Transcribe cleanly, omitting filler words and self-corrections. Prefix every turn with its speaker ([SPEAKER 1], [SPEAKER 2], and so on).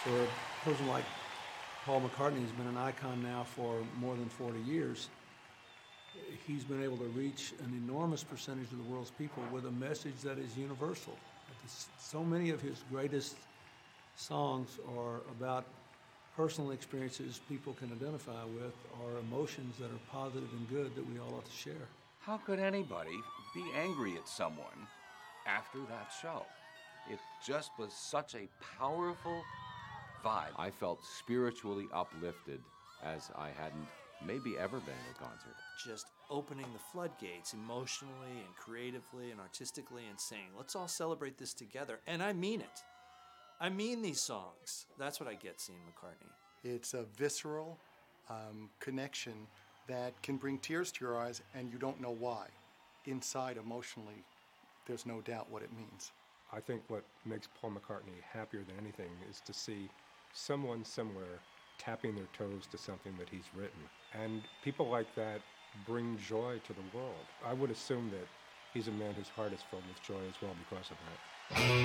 [SPEAKER 1] For a person like Paul McCartney, who's been an icon now for more than 40 years, he's been able to reach an enormous percentage of the world's people with a message that is universal. So many of his greatest songs are about personal experiences people can identify with, or emotions that are positive and good that we all ought to share.
[SPEAKER 2] How could anybody be angry at someone after that show? It just was such a powerful vibe.
[SPEAKER 3] I felt spiritually uplifted as I hadn't maybe ever been at a concert.
[SPEAKER 4] Just opening the floodgates emotionally and creatively and artistically and saying, let's all celebrate this together. And I mean it. I mean these songs. That's what I get seeing McCartney.
[SPEAKER 5] It's a visceral connection that can bring tears to your eyes and you don't know why. Inside, emotionally, there's no doubt what it means.
[SPEAKER 6] I think what makes Paul McCartney happier than anything is to see someone somewhere tapping their toes to something that he's written. And people like that bring joy to the world. I would assume that he's a man whose heart is filled with joy as well because of that.